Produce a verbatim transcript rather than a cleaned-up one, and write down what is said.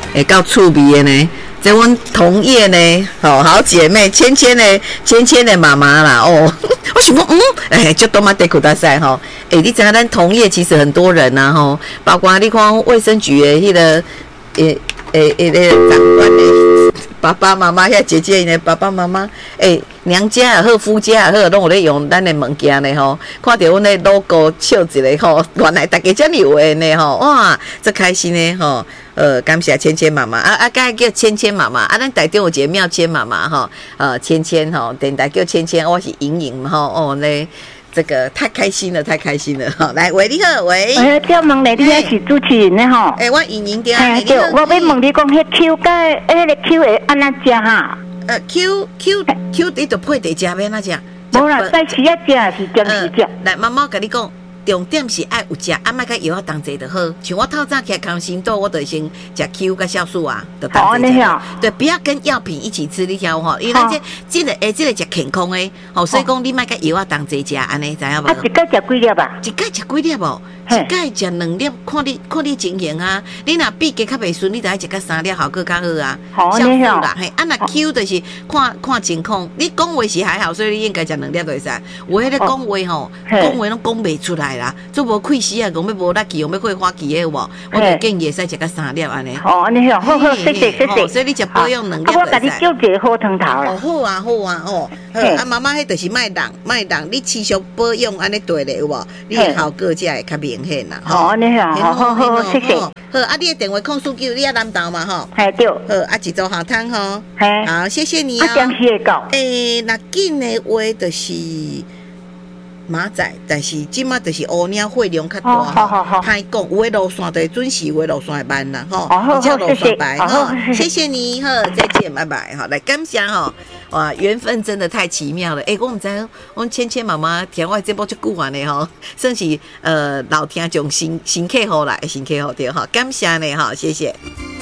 会够趣味的呢。这阮同业呢，吼好姐妹芊芊的芊芊的妈妈啦，哦，我想讲，嗯，哎，就多嘛得苦大赛吼，哎，你知影咱同业其实很多人呐、啊、吼，包括你看卫生局的迄、那个，诶诶诶，那个长官的爸爸妈妈，遐姐姐呢，爸爸妈妈，哎，娘家也好，夫家也好，拢有咧用咱的物件呢吼，看到阮的 logo 笑一个吼，原来大家遮尔有缘呢吼，哇，这开心呢吼。呃，感谢芊芊妈妈啊啊，刚才叫芊芊妈妈啊，咱台中有一个妙芊妈妈哈，呃，芊芊哈，电台叫芊芊，我是莹莹哈，哦嘞，这个太开心了，太开心了哈！来，喂，你好，喂， 哎，叫问你，你也是主持人呢吼？ 哎，我莹莹对啊， 哎，对，我要问你讲，迄 Q 甲迄个 Q 会安怎食哈？ 呃 ，Q Q Q 你着配地食要哪食？ 无啦，在时啊食是中时食。 来，妈妈跟你讲。重点是爱有食，啊，莫甲药啊同齐就好。像我透早起来康心豆，我就先食 Q 甲酵素啊，就同齐食。对，不要跟药品一起吃，你听吼，因为咱这这个诶，这个食健康诶，吼，所以讲你莫甲药啊同齐食，安尼知影无？ 啊，一盖食几粒啊？ 一盖食几粒无？一盖食两粒，看你看你情形啊。你若比价较袂顺，你就爱食个三粒，效果较好啊。 好，酵素啦，嘿，啊那 Q 就是看看情况。你讲话是还好，所以你应该食两粒就会使。有迄个讲话吼，讲话拢讲袂出来啦，做无气死啊，讲要无力气，讲要开花气诶有无？我就建议会使食个三粒安尼。 好，安尼好，好好，谢谢谢谢。 所以你食保养两粒就会使。我甲你叫一个好汤头啦。 哦，好啊好啊哦。啊，妈妈迄就是卖人卖人，你持续保养安尼对咧有无？你诶效果才会较明显啦。 好，安尼好，好好好，谢谢。 好，啊，你的电话控诉叫你啊南投嘛吼。 系对。好， 啊，一周好汤吼。 嘿。 好，谢谢你啊。 啊，暂时会到。 诶，那紧的话就是马仔，但是即马就是乌鸟血量较大吼，歹讲，有诶路线就会准时，有诶路线会慢啦吼。 好，好，谢谢。 好，谢谢你，好，再见，拜拜，好，来感谢吼。哇，缘分真的太奇妙了！哎、欸，我唔知，我芊芊妈妈听我这部就久完呢吼，算是呃老听众新新客户啦，新客户对哈，感谢你哈，谢谢。